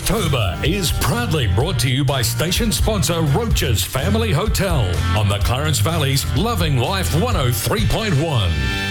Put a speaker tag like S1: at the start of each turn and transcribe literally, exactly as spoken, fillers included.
S1: October is proudly brought to you by station sponsor Roach's Family Hotel on the Clarence Valley's Loving Life one oh three point one.